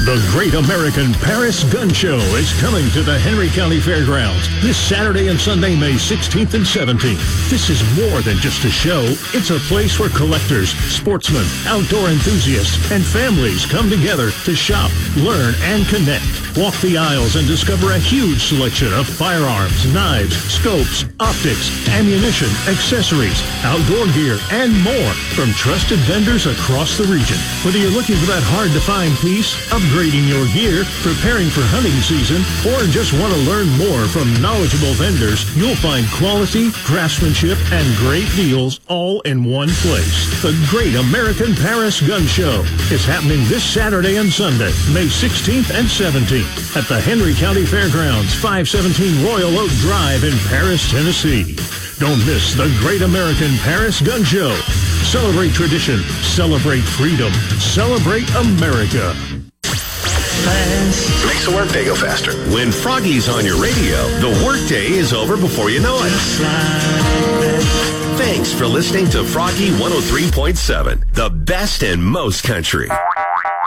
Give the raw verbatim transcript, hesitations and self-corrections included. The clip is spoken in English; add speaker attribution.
Speaker 1: The Great American Paris Gun Show is coming to the Henry County Fairgrounds this Saturday and Sunday, May sixteenth and seventeenth. This is more than just a show. It's a place where collectors, sportsmen, outdoor enthusiasts, and families come together to shop, learn, and connect. Walk the aisles and discover a huge selection of firearms, knives, scopes, optics, ammunition, accessories, outdoor gear, and more from trusted vendors across the region. Whether you're looking for that hard-to-find piece, upgrading your gear, preparing for hunting season, or just want to learn more from knowledgeable vendors, you'll find quality, craftsmanship, and great deals all in one place. The Great American Paris Gun Show is happening this Saturday and Sunday, May sixteenth and seventeenth at the Henry County Fairgrounds, five seventeen Royal Oak Drive in Paris, Tennessee. Don't miss the Great American Paris Gun Show. Celebrate tradition, celebrate freedom, celebrate America.
Speaker 2: Makes the workday go faster. When Froggy's on your radio, the workday is over before you know it. Thanks for listening to Froggy one oh three point seven, the best and most country.